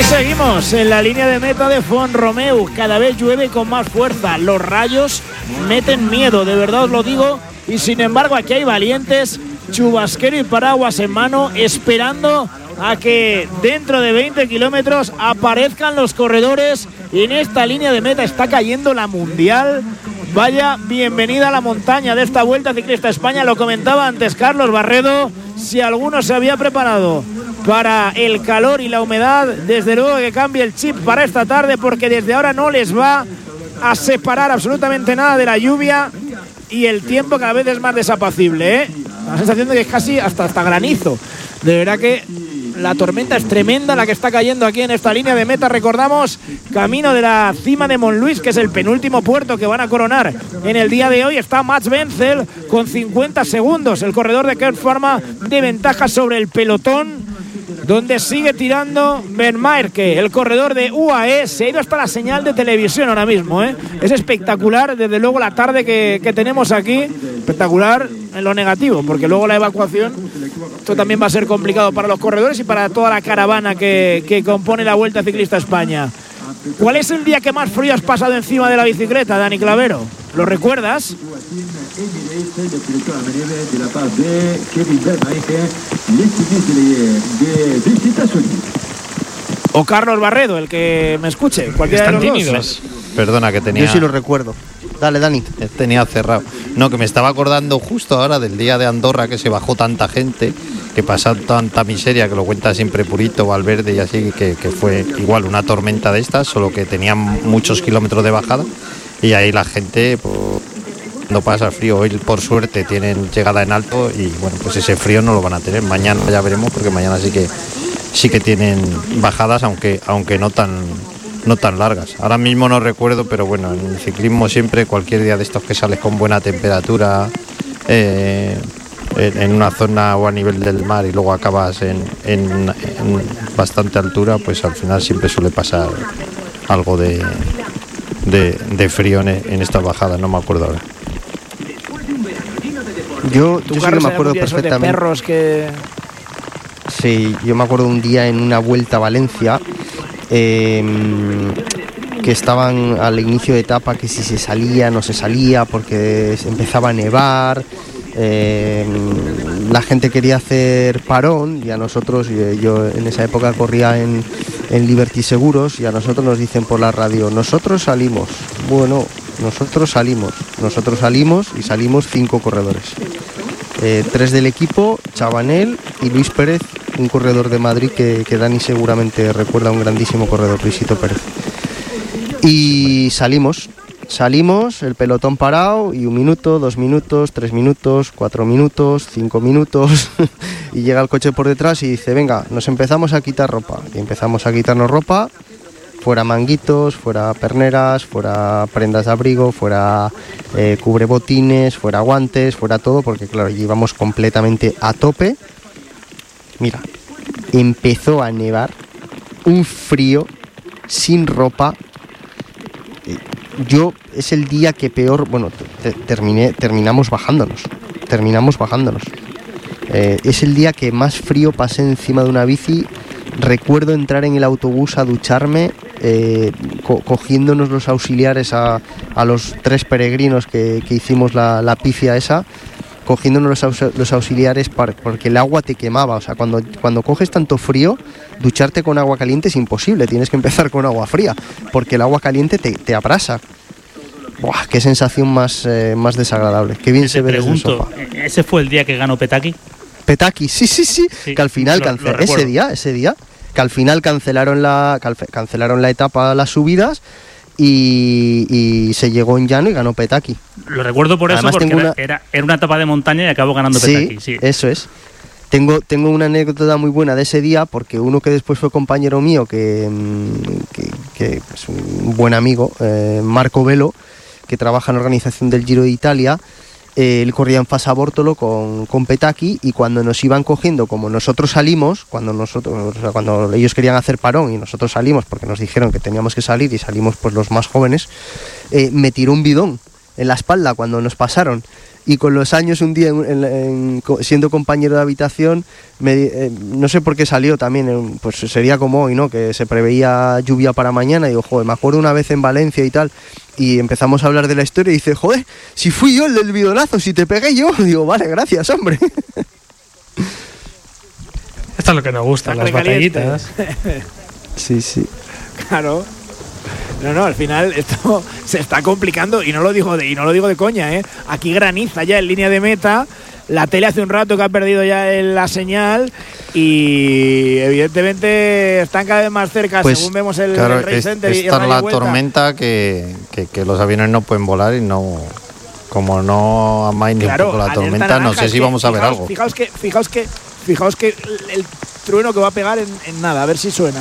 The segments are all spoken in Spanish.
Seguimos en la línea de meta de Font-Romeu. Cada vez llueve con más fuerza. Los rayos meten miedo, de verdad os lo digo. Y sin embargo aquí hay valientes, chubasquero y paraguas en mano, esperando a que dentro de 20 kilómetros aparezcan los corredores. Y en esta línea de meta está cayendo la Mundial. Vaya bienvenida a la montaña de esta Vuelta Ciclista España. Lo comentaba antes Carlos Barredo. Si alguno se había preparado para el calor y la humedad, desde luego que cambie el chip para esta tarde, porque desde ahora no les va a separar absolutamente nada de la lluvia y el tiempo cada vez es más desapacible, ¿eh? La sensación de que es casi hasta granizo. De verdad que la tormenta es tremenda la que está cayendo aquí en esta línea de meta. Recordamos, camino de la cima de Montluís, que es el penúltimo puerto que van a coronar en el día de hoy. Está Mats Wenzel con 50 segundos, el corredor de Kern Pharma, de ventaja sobre el pelotón, donde sigue tirando Vermeerke, el corredor de UAE. Se ha ido hasta la señal de televisión ahora mismo, ¿eh? Es espectacular, desde luego, la tarde que tenemos aquí. Espectacular en lo negativo, porque luego la evacuación, esto también va a ser complicado para los corredores y para toda la caravana que compone la Vuelta Ciclista España. ¿Cuál es el día que más frío has pasado encima de la bicicleta, Dani Clavero? ¿Lo recuerdas? O Carlos Barredo, el que me escuche, cualquiera de los dos. Perdona, que tenía... Yo sí lo recuerdo. Dale, Dani. Tenía cerrado. No, que me estaba acordando justo ahora del día de Andorra, que se bajó tanta gente, que pasó tanta miseria, que lo cuenta siempre Purito, Valverde y así, que fue igual una tormenta de estas, solo que tenían muchos kilómetros de bajada y ahí la gente... Pues, no pasa frío. Hoy por suerte tienen llegada en alto y bueno, pues ese frío no lo van a tener. Mañana ya veremos, porque mañana sí que tienen bajadas, aunque no tan largas. Ahora mismo no recuerdo, pero bueno, en el ciclismo siempre, cualquier día de estos que sales con buena temperatura en una zona o a nivel del mar y luego acabas en bastante altura, pues al final siempre suele pasar algo de frío en estas bajadas. No me acuerdo ahora. Yo sí que me acuerdo perfectamente. Perros que... Sí, yo me acuerdo un día en una Vuelta a Valencia, que estaban al inicio de etapa, que si se salía, no se salía, porque empezaba a nevar. La gente quería hacer parón y a nosotros, yo en esa época corría en Liberty Seguros, y a nosotros nos dicen por la radio: nosotros salimos. Bueno, nosotros salimos y salimos 5 corredores, 3 del equipo, Chabanel y Luis Pérez, un corredor de Madrid que Dani seguramente recuerda, un grandísimo corredor, Luisito Pérez. Y salimos, el pelotón parado, y 1 minuto, 2 minutos, 3 minutos, 4 minutos, 5 minutos y llega el coche por detrás y dice: venga, nos empezamos a quitar ropa. Y empezamos a quitarnos ropa, fuera manguitos, fuera perneras, fuera prendas de abrigo, fuera cubrebotines, fuera guantes, fuera todo, porque claro, íbamos completamente a tope. Mira, empezó a nevar, un frío, sin ropa. Es el día que peor, bueno, terminamos bajándonos. Es el día que más frío pasé encima de una bici. Recuerdo entrar en el autobús a ducharme, cogiéndonos los auxiliares a los 3 peregrinos que hicimos la pifia esa, cogiéndonos los auxiliares porque el agua te quemaba. O sea, cuando coges tanto frío, ducharte con agua caliente es imposible, tienes que empezar con agua fría, porque el agua caliente te abrasa. ¡Buah! Qué sensación más desagradable. Qué bien se ve desde el sofá. ¿Ese fue el día que ganó Petaki? Petaki, sí, que al final ese día que al final cancelaron la etapa, las subidas, y se llegó en llano y ganó Petaki. Lo recuerdo por además, eso, porque era una etapa de montaña y acabó ganando Petaki. Sí, eso es. Tengo una anécdota muy buena de ese día, porque uno que después fue compañero mío, que es un buen amigo, Marco Velo, que trabaja en la organización del Giro de Italia. Él corría en Fassa Bortolo con Petaki, y cuando nos iban cogiendo, como nosotros salimos, cuando ellos querían hacer parón y nosotros salimos porque nos dijeron que teníamos que salir, y salimos pues los más jóvenes, me tiró un bidón en la espalda cuando nos pasaron, Y con los años, un día, siendo compañero de habitación, no sé por qué salió también, pues sería como hoy, ¿no? Que se preveía lluvia para mañana. Y digo, joder, me acuerdo una vez en Valencia y tal, y empezamos a hablar de la historia y dice, joder, si fui yo el del bidonazo, si te pegué yo. Digo, vale, gracias, hombre. Esto es lo que nos gusta, las batallitas. Sí, sí. Claro. No, al final esto se está complicando y no lo digo de coña, ¿eh? Aquí graniza ya en línea de meta. La tele hace un rato que ha perdido ya la señal y evidentemente están cada vez más cerca, pues, según vemos el claro, Race Center. Está la tormenta que los aviones no pueden volar y no, como no amaine un poco la tormenta, naranja, no sé si vamos a ver algo. Fijaos que el trueno que va a pegar en nada, a ver si suena.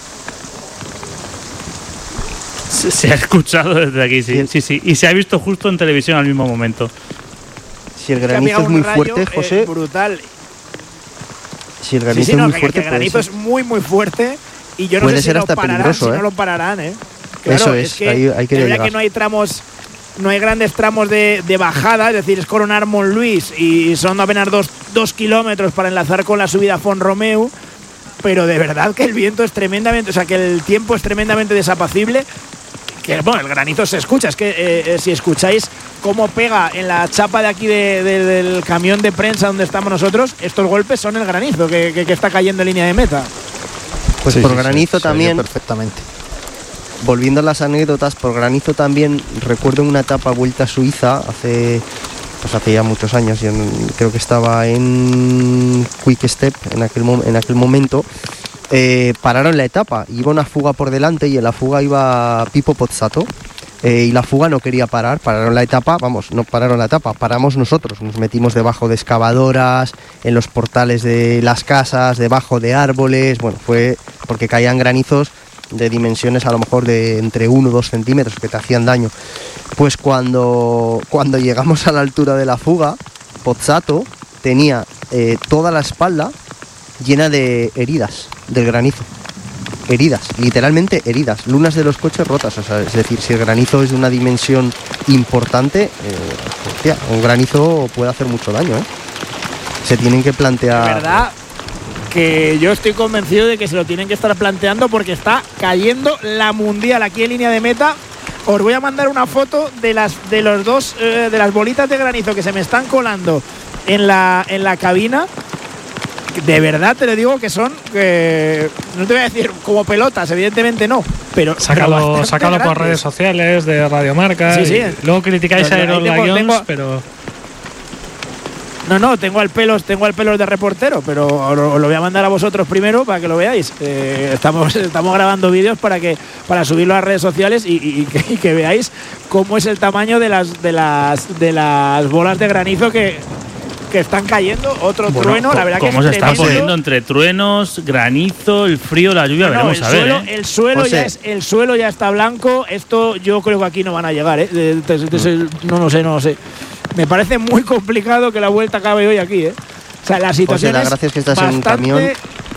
Se ha escuchado desde aquí, sí. Y se ha visto justo en televisión al mismo momento. Si el granizo es muy fuerte, José. Brutal. Si el granizo es muy fuerte, el granizo es muy fuerte y yo no sé si lo pararán, si no lo pararán, ¿eh? Claro, eso es que hay que llegar. Que no hay tramos, no hay grandes tramos de bajada, es decir, es coronar Montluís y son apenas 2 kilómetros para enlazar con la subida a Font-Romeu, pero de verdad que el viento es tremendamente, o sea, que el tiempo es tremendamente desapacible. Que bueno, el granizo se escucha, es que si escucháis cómo pega en la chapa de aquí del camión de prensa donde estamos nosotros, estos golpes son el granizo que está cayendo en línea de meta. Pues por granizo también, perfectamente. Volviendo a las anécdotas, por granizo también recuerdo una etapa Vuelta a Suiza hace ya muchos años, yo creo que estaba en Quick Step en aquel momento. Pararon la etapa, iba una fuga por delante y en la fuga iba Pippo Pozzato y la fuga no quería parar, pararon la etapa, paramos nosotros, nos metimos debajo de excavadoras, en los portales de las casas, debajo de árboles, bueno, fue porque caían granizos de dimensiones a lo mejor de entre 1 o 2 centímetros que te hacían daño. Pues cuando llegamos a la altura de la fuga, Pozzato tenía toda la espalda llena de heridas del granizo. Heridas, literalmente heridas, lunas de los coches rotas. O sea, es decir, si el granizo es de una dimensión importante, hostia, un granizo puede hacer mucho daño, ¿eh? Se tienen que plantear. De verdad que yo estoy convencido de que se lo tienen que estar planteando porque está cayendo la mundial aquí en línea de meta. Os voy a mandar una foto de las bolitas de granizo que se me están colando en la cabina. De verdad te lo digo que son, no te voy a decir como pelotas, evidentemente no, pero sácalo por redes sociales de Radiomarca. Sí. Luego criticáis a Aeron Lions, pero no, tengo al pelos de reportero, pero os lo voy a mandar a vosotros primero para que lo veáis. Estamos grabando vídeos para subirlo a las redes sociales y que veáis cómo es el tamaño de las bolas de granizo que están cayendo. Otro trueno, la verdad que ¿cómo se está poniendo entre truenos, granizo, el frío, la lluvia? Veremos a ver. El suelo ya está blanco. Esto yo creo que aquí no van a llegar, ¿eh? No lo sé. Me parece muy complicado que la vuelta acabe hoy aquí, ¿eh? O sea, la situación la gracia es que estás bastante... en un camión.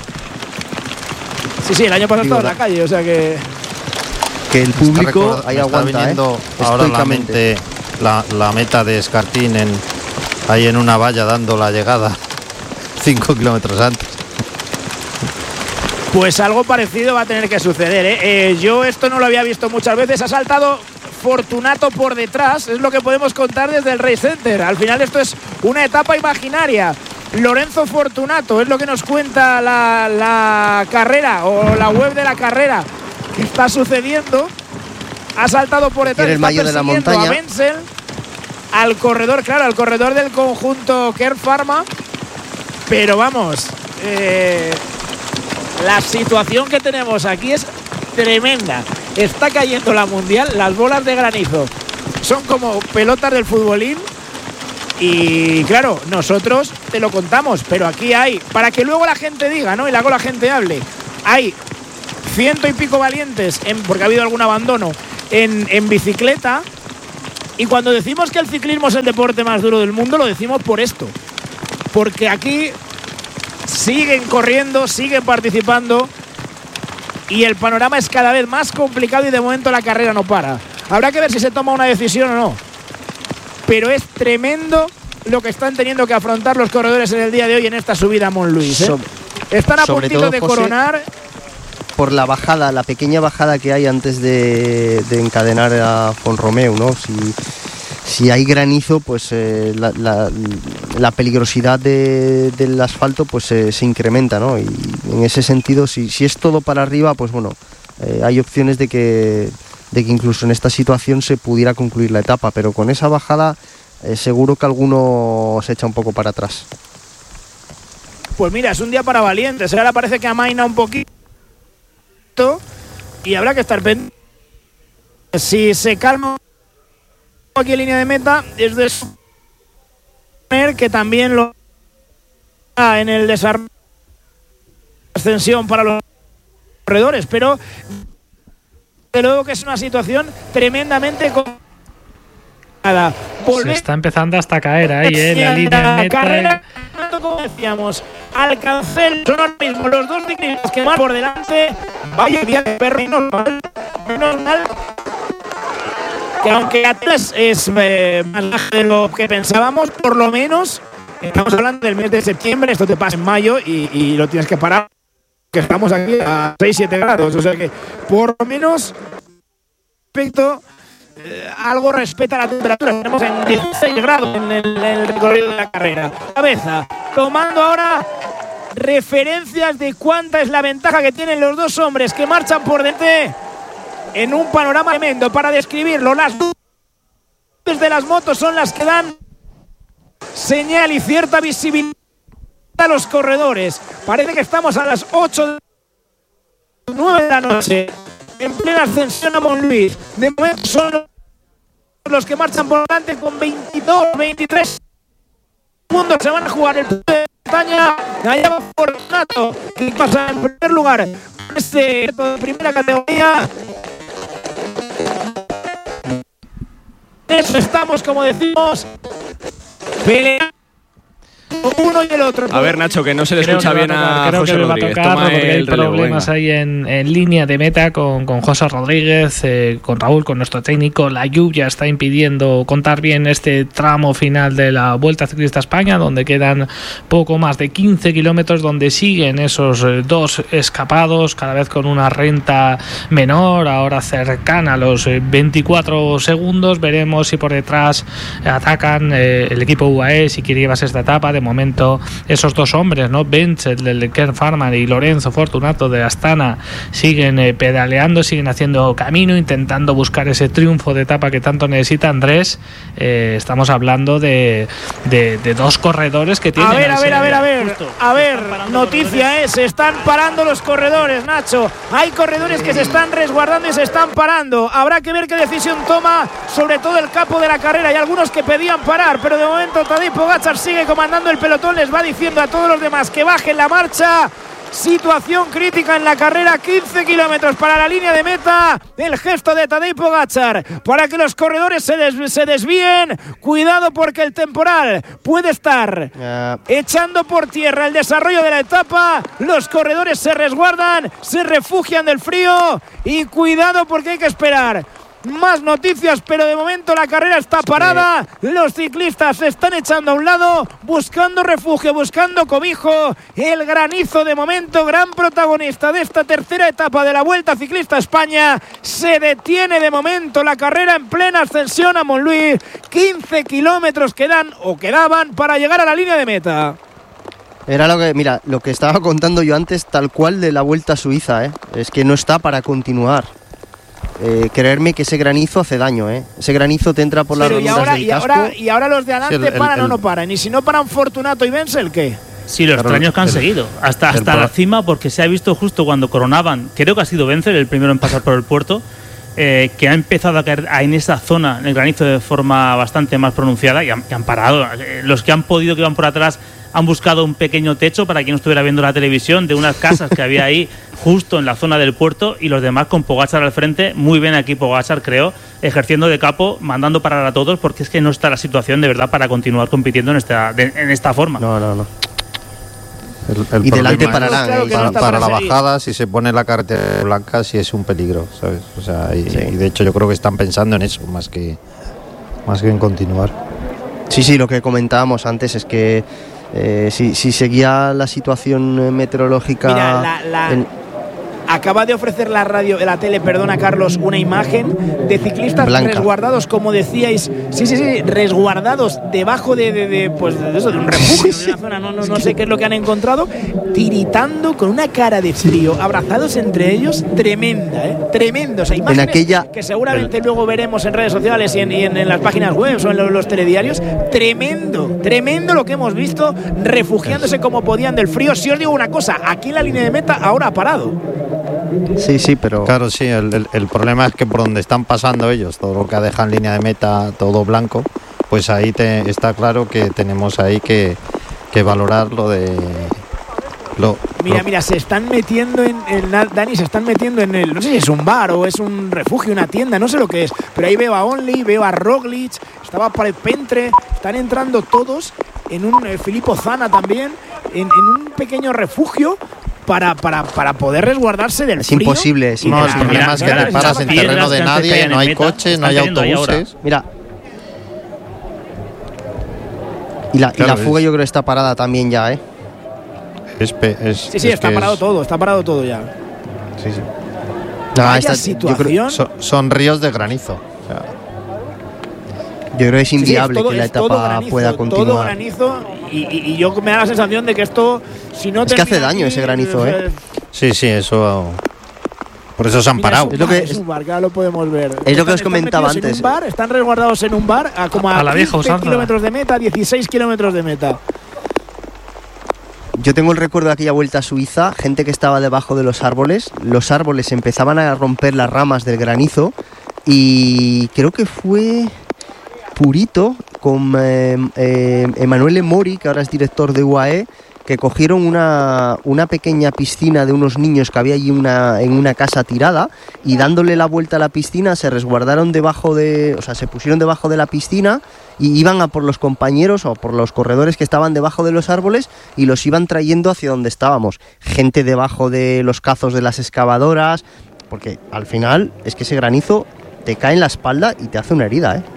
Sí, el año pasado estaba en la calle, o sea que el público ahí aguanta, está viniendo ahora la mente la meta de Escartín ahí en una valla dando la llegada 5 kilómetros antes. Pues algo parecido va a tener que suceder, ¿eh? Yo esto no lo había visto muchas veces. Ha saltado Fortunato por detrás, es lo que podemos contar desde el Race Center. Al final esto es una etapa imaginaria. Lorenzo Fortunato es lo que nos cuenta la carrera o la web de la carrera que está sucediendo. Ha saltado por detrás, el mayo de la montaña. A Wenzel, al corredor del conjunto Kern Pharma. Pero vamos, la situación que tenemos aquí es tremenda. Está cayendo la mundial, las bolas de granizo son como pelotas del futbolín. Y claro, nosotros te lo contamos, pero aquí hay, para que luego la gente diga, ¿no? Y luego la gente hable, hay 100 y pico valientes, porque ha habido algún abandono, en bicicleta. Y cuando decimos que el ciclismo es el deporte más duro del mundo, lo decimos por esto. Porque aquí siguen corriendo, siguen participando y el panorama es cada vez más complicado y de momento la carrera no para. Habrá que ver si se toma una decisión o no. Pero es tremendo lo que están teniendo que afrontar los corredores en el día de hoy en esta subida a Montluís. Están a puntito de coronar. Por la bajada, la pequeña bajada que hay antes de encadenar a Font-Romeu, ¿no? Si hay granizo, pues la peligrosidad del asfalto pues se incrementa, ¿no? Y en ese sentido, si es todo para arriba, pues bueno, hay opciones de que incluso en esta situación se pudiera concluir la etapa, pero con esa bajada seguro que alguno se echa un poco para atrás. Pues mira, es un día para valientes. Ahora parece que amaina un poquito y habrá que estar pendiente. Si se calma aquí en línea de meta, es de suponer que también lo en el desarrollo de ascensión para los corredores, pero de luego que es una situación tremendamente complicada. Se está empezando hasta a caer ahí, la línea de meta. Carrera, como decíamos, alcancé son ahora mismo los dos ciclistas que van por delante. Vaya día de perro, menos mal. Que aunque Atenas es más baja de lo que pensábamos, por lo menos estamos hablando del mes de septiembre, esto te pasa en mayo y lo tienes que parar, que estamos aquí a 6-7 grados, o sea que por lo menos respecto algo respeta la temperatura. Tenemos en 16 grados en el recorrido de la carrera. Cabeza, tomando ahora referencias de cuánta es la ventaja que tienen los dos hombres que marchan por delante en un panorama tremendo para describirlo. Las luces de las motos son las que dan señal y cierta visibilidad a los corredores. Parece que estamos a las 8 9 de la noche en plena ascensión a Montluís. De momento son los que marchan por delante con 22, 23 segundos. Se van a jugar el Tour de España. Allá va Fortunato, que pasa en primer lugar este de primera categoría. Eso estamos, como decimos, peleando uno y el otro. A ver, Nacho, que no se le escucha bien a José Rodríguez. Porque hay problemas ahí en línea de meta con José Rodríguez, con Raúl, con nuestro técnico. La lluvia está impidiendo contar bien este tramo final de la Vuelta Ciclista a España, donde quedan poco más de 15 kilómetros, donde siguen esos dos escapados, cada vez con una renta menor, ahora cercana a los 24 segundos. Veremos si por detrás atacan el equipo UAE, si quiere llevarse esta etapa. De momento esos dos hombres, ¿no? Bench, el del Kern Pharma, y Lorenzo Fortunato de Astana, siguen pedaleando, siguen haciendo camino, intentando buscar ese triunfo de etapa que tanto necesita Andrés. Estamos hablando de dos corredores que tienen... A ver, noticia se están parando los corredores, Nacho. Hay corredores que se están resguardando y se están parando. Habrá que ver qué decisión toma, sobre todo el capo de la carrera. Hay algunos que pedían parar, pero de momento Tadej Pogačar sigue comandando el pelotón, les va diciendo a todos los demás que bajen la marcha. Situación crítica en la carrera, 15 kilómetros para la línea de meta. El gesto de Tadej Pogačar para que los corredores se desvíen. Cuidado porque el temporal puede estar echando por tierra el desarrollo de la etapa. Los corredores se resguardan, se refugian del frío y cuidado porque hay que esperar más noticias, pero de momento la carrera está parada. Los ciclistas se están echando a un lado, buscando refugio, buscando cobijo. El granizo, de momento, gran protagonista de esta tercera etapa de la Vuelta Ciclista a España. Se detiene de momento la carrera en plena ascensión a Montluís. 15 kilómetros quedaban para llegar a la línea de meta. Era lo que estaba contando yo antes, tal cual de la Vuelta a Suiza, es que no está para continuar. Creerme que ese granizo hace daño, Ese granizo te entra por las roturas del casco. Y ahora los de adelante paran o no paran. Y si no paran Fortunato y Wenzel, ¿qué? Sí, los extraños que han seguido hasta la cima, porque se ha visto justo cuando coronaban, creo que ha sido Wenzel el primero en pasar por el puerto, que ha empezado a caer en esa zona el granizo de forma bastante más pronunciada y han parado. Los que han podido, que iban por atrás, han buscado un pequeño techo para quien no estuviera viendo la televisión de unas casas que había ahí justo en la zona del puerto, y los demás con Pogačar al frente. Muy bien aquí Pogačar, creo, ejerciendo de capo, mandando parar a todos, porque es que no está la situación de verdad para continuar compitiendo en esta forma. No. El y delante pararán. Para la bajada, si se pone la carretera blanca, sí es un peligro, ¿sabes? O sea, y de hecho yo creo que están pensando en eso más que en continuar. Sí, lo que comentábamos antes es que si seguía la situación meteorológica... Mira, acaba de ofrecer la tele, Carlos, una imagen de ciclistas blanca, resguardados, como decíais, resguardados debajo de un refugio, de una zona, no sé qué es lo que han encontrado, tiritando con una cara de frío, abrazados entre ellos, tremenda, o sea, imágenes que seguramente luego veremos en redes sociales y en las páginas web o en los telediarios. Tremendo lo que hemos visto, refugiándose como podían del frío. Si os digo una cosa, aquí en la línea de meta ahora ha parado. Sí, pero... Claro, sí, el problema es que por donde están pasando ellos, todo lo que dejan línea de meta, todo blanco, pues ahí está claro que tenemos ahí que valorar lo de... Mira, se están metiendo Dani, se están metiendo en el... No sé si es un bar o es un refugio, una tienda, no sé lo que es, pero ahí veo a Only, veo a Roglic, estaba para el Pentre, están entrando todos en un Filippo Zana también, en un pequeño refugio para poder resguardarse del frío. Es imposible. No, el problema es que te paras en terreno de nadie, no hay coches, no hay autobuses. Mira. Y la fuga yo creo que está parada también ya, ¿eh? Está parado todo ya. Sí. Vaya situación. Son ríos de granizo. O sea, yo creo que es inviable que la etapa pueda continuar. Todo granizo y yo me da la sensación de que esto, si no... Es que hace daño ese granizo, ¿eh? Sí, eso... Por eso se han parado. Es un bar, que ahora lo podemos ver. Es lo que os comentaba antes. Están resguardados en un bar como a 15 kilómetros de meta, 16 kilómetros de meta. Yo tengo el recuerdo de aquella vuelta a Suiza, gente que estaba debajo de los árboles empezaban a romper las ramas del granizo y creo que fue Purito con Emanuele Mori, que ahora es director de UAE, que cogieron una pequeña piscina de unos niños que había allí en una casa tirada y dándole la vuelta a la piscina se resguardaron se pusieron debajo de la piscina y iban a por los compañeros o por los corredores que estaban debajo de los árboles y los iban trayendo hacia donde estábamos. Gente debajo de los cazos de las excavadoras, porque al final es que ese granizo te cae en la espalda y te hace una herida, ¿eh?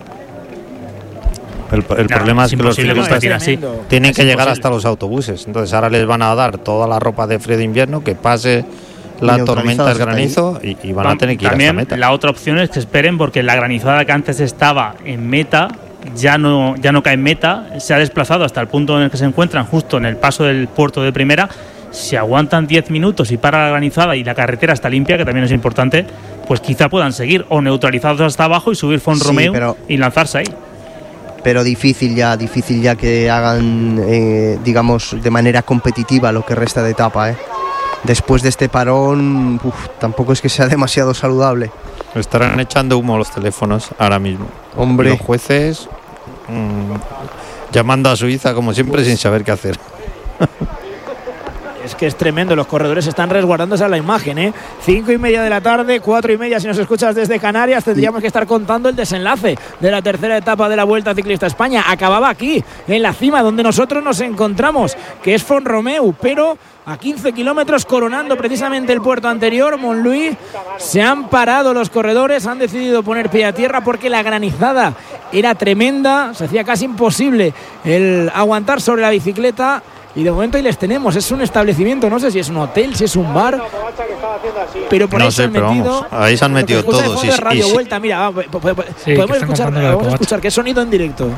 El problema es que los ciclistas tienen que llegar hasta los autobuses. Entonces ahora les van a dar toda la ropa de frío de invierno, que pase la tormenta del granizo y van a tener que ir también hasta meta. La otra opción es que esperen, porque la granizada que antes estaba en meta ya no cae en meta, se ha desplazado hasta el punto en el que se encuentran, justo en el paso del puerto de primera. Si aguantan 10 minutos y para la granizada y la carretera está limpia, que también es importante, pues quizá puedan seguir o neutralizados hasta abajo y subir Font-Romeu y lanzarse ahí. Pero difícil ya que hagan, digamos, de manera competitiva lo que resta de etapa, ¿eh? Después de este parón, tampoco es que sea demasiado saludable. Estarán echando humo los teléfonos ahora mismo. Hombre. Los jueces llamando a Suiza como siempre sin saber qué hacer. Es que es tremendo, los corredores están resguardándose a la imagen, ¿eh? 5:30 de la tarde, 4:30 si nos escuchas desde Canarias. Tendríamos que estar contando el desenlace de la tercera etapa de la Vuelta Ciclista España. Acababa aquí, en la cima donde nosotros nos encontramos, que es Font-Romeu, pero a 15 kilómetros, coronando precisamente el puerto anterior, Montlouis. Se han parado los corredores, han decidido poner pie a tierra porque la granizada era tremenda, se hacía casi imposible el aguantar sobre la bicicleta. Y de momento ahí les tenemos, es un establecimiento, no sé si es un hotel, si es un bar, pero por ahí se han metido. Ahí se han metido todos. Radio Vuelta, mira, podemos escuchar, vamos a escuchar qué sonido en directo.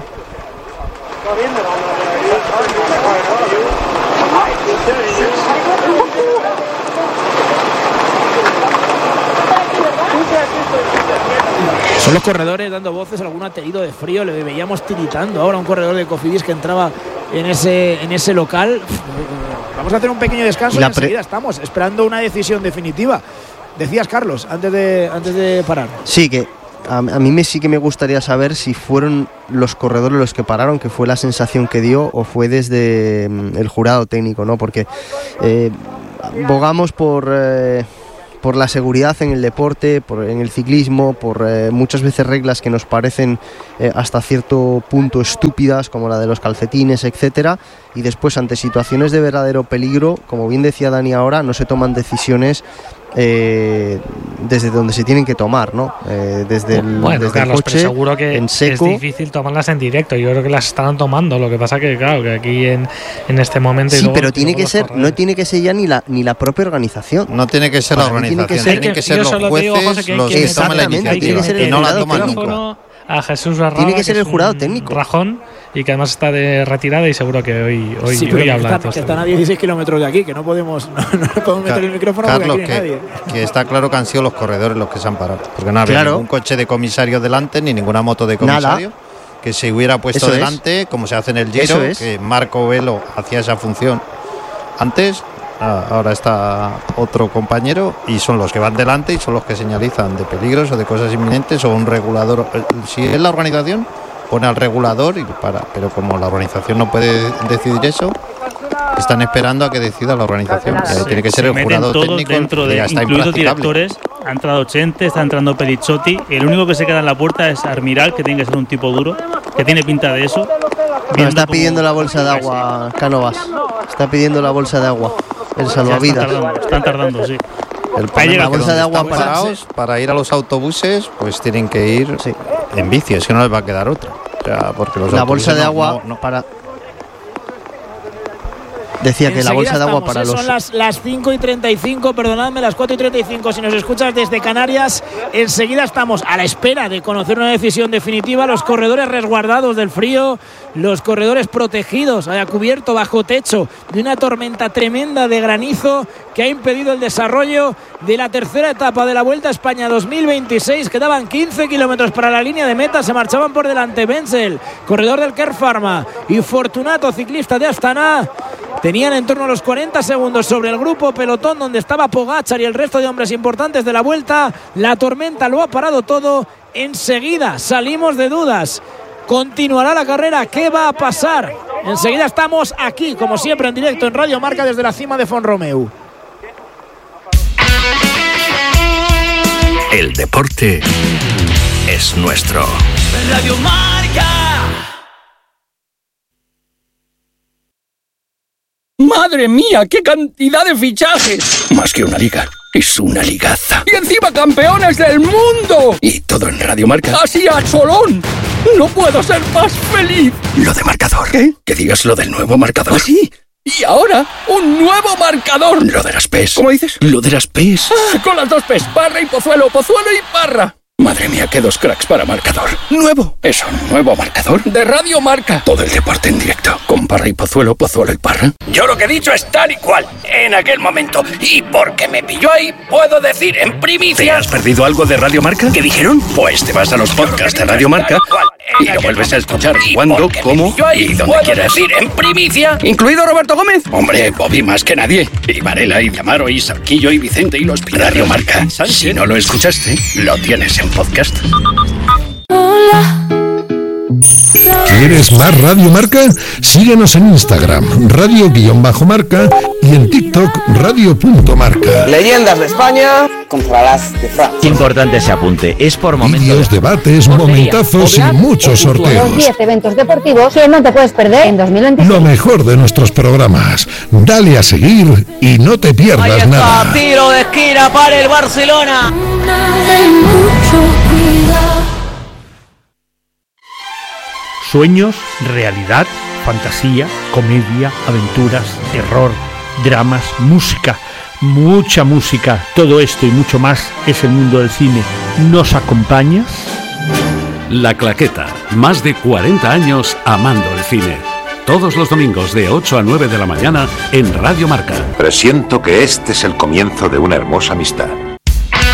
Son los corredores dando voces, alguno ha tenido de frío, le veíamos tiritando ahora un corredor de Cofidis que entraba en ese local. Vamos a hacer un pequeño descanso y enseguida estamos esperando una decisión definitiva. Decías, Carlos, antes de parar. Sí, que a mí sí que me gustaría saber si fueron los corredores los que pararon, que fue la sensación que dio, o fue desde el jurado técnico, ¿no? Porque bogamos por la seguridad en el deporte, en el ciclismo, por muchas veces reglas que nos parecen hasta cierto punto estúpidas, como la de los calcetines, etcétera, y después ante situaciones de verdadero peligro, como bien decía Dani ahora, no se toman decisiones desde donde se tienen que tomar, ¿no? Desde el Carlos, coche, pero seguro que en seco. Es difícil tomarlas en directo. Yo creo que las están tomando. Lo que pasa que, claro, que aquí en este momento... Sí, pero tiene que ser, no tiene que ser ya ni la propia organización. No tiene que ser la organización, tienen que ser los jueces los que toman la iniciativa y no la toman nunca. A Jesús Barrada, tiene que ser el jurado técnico. Rajón, y que además está de retirada y seguro que hoy habla. Que están a 16 kilómetros de aquí, que no podemos meter el micrófono. Carlos, porque aquí que está claro que han sido los corredores los que se han parado, porque no había ningún coche de comisario delante ni ninguna moto de comisario. Nada. Que se hubiera puesto delante, como se hace en el Giro, que Marco Velo hacía esa función antes. Ahora está otro compañero y son los que van delante y son los que señalizan de peligros o de cosas inminentes o un regulador. Si es la organización, pone al regulador y para, pero como la organización no puede decidir eso, están esperando a que decida la organización. Tiene que ser el jurado técnico dentro de, incluidos directores. Ha entrado Chente, está entrando Pelizzotti. El único que se queda en la puerta es Armiral, que tiene que ser un tipo duro, que tiene pinta de eso. No, está pidiendo la bolsa de agua, Cánovas. Está pidiendo la bolsa de agua. El salvavidas. Están tardando, sí. La bolsa de agua para ir a los autobuses, pues tienen que ir en bici, es que no les va a quedar otra. O sea, porque la bolsa de agua para... Decía que la bolsa de agua para los... Son las 5:35, perdonadme, las 4:35. Si nos escuchas desde Canarias, enseguida estamos a la espera de conocer una decisión definitiva. Los corredores resguardados del frío, los corredores protegidos, haya cubierto bajo techo de una tormenta tremenda de granizo que ha impedido el desarrollo de la tercera etapa de la Vuelta a España 2026. Quedaban 15 kilómetros para la línea de meta, se marchaban por delante Wenzel, corredor del Care Pharma, y Fortunato, ciclista de Astana. Tenían en torno a los 40 segundos sobre el grupo pelotón donde estaba Pogačar y el resto de hombres importantes de la Vuelta. La tormenta lo ha parado todo. Enseguida salimos de dudas. Continuará la carrera. ¿Qué va a pasar? Enseguida estamos aquí, como siempre, en directo en Radio Marca desde la cima de Font-Romeu. El deporte es nuestro. Radio Marca. ¡Madre mía, qué cantidad de fichajes! Más que una liga, es una ligaza. ¡Y encima campeones del mundo! Y todo en Radio Marca. ¡Así a cholón! ¡No puedo ser más feliz! Lo de marcador. ¿Qué? Que digas lo del nuevo marcador. ¿Ah, sí? Y ahora, un nuevo marcador. Lo de las PES. ¿Cómo dices? Lo de las PES. Ah, con las dos PES, Parra y Pozuelo, Pozuelo y Parra. Madre mía, qué dos cracks para marcador. Nuevo. ¿Es un nuevo marcador? De Radio Marca. Todo el deporte en directo. Con Parra y Pozuelo, Pozuelo y Parra. Yo lo que he dicho es tal y cual, en aquel momento. Y porque me pilló ahí, puedo decir en primicia... ¿Te has perdido algo de Radio Marca? ¿Qué dijeron? Pues te vas a los podcasts de Radio Marca y lo vuelves a escuchar cuando, cómo y donde quieras. Decir en primicia, incluido Roberto Gómez. Hombre, Bobby más que nadie. Y Varela, y Amaro, y Sarquillo, y Vicente, y los Pilar. Radio Marca. Si no lo escuchaste, lo tienes en podcast. ¿Quieres más Radio Marca? Síguenos en Instagram, radio_marca, y en TikTok, radio.marca. Leyendas de España contra las de Francia. Importante ese apunte, es por momentos. Vídeos, debates, momentazos y muchos sorteos. Los 10 eventos deportivos que no te puedes perder en 2026. Lo mejor de nuestros programas. Dale a seguir y no te pierdas nada. Tiro de esquina para el Barcelona. Sueños, realidad, fantasía, comedia, aventuras, terror, dramas, música, mucha música. Todo esto y mucho más es el mundo del cine. ¿Nos acompañas? La Claqueta, más de 40 años amando el cine. Todos los domingos de 8 a 9 de la mañana en Radio Marca. Presiento que este es el comienzo de una hermosa amistad.